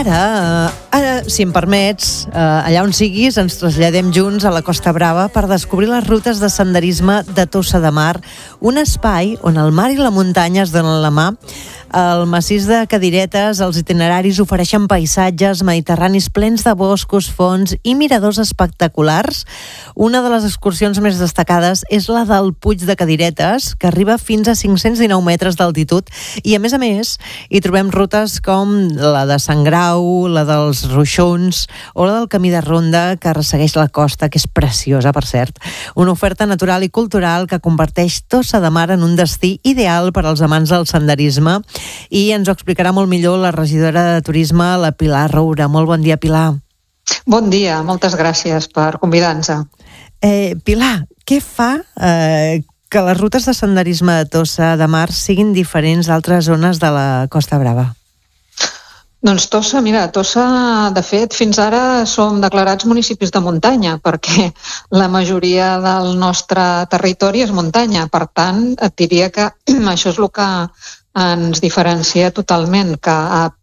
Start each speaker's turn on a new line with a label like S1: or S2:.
S1: ara, si em permets, allà on siguis, ens traslladem junts a la Costa Brava per descobrir les rutes de senderisme de Tossa de Mar, un espai on el mar i la muntanya es donen la mà. Al massís de Cadiretes, els itineraris ofereixen paisatges mediterranis plens de boscos, fonts i miradors espectaculars. Una de les excursions més destacades és la del Puig de Cadiretes, que arriba fins a 519 metres d'altitud, i a més, hi trobem rutes com la de Sant Grau, la dels Ruixons o la del Camí de Ronda, que ressegueix la costa, que és preciosa, per cert. Una oferta natural i cultural que converteix Tossa de Mar en un destí ideal per als amants del senderisme, i ens ho explicarà molt millor la regidora de Turisme, la Pilar Roura. Molt bon dia, Pilar.
S2: Bon dia, moltes gràcies per convidar-nos.
S1: Pilar, què fa que les rutes de senderisme de Tossa de Mar siguin diferents d'altres zones de la Costa Brava?
S2: Doncs Tossa, de fet, fins ara som declarats municipis de muntanya, perquè la majoria del nostre territori és muntanya. Per tant, et diria que això és el que ens diferencia totalment, que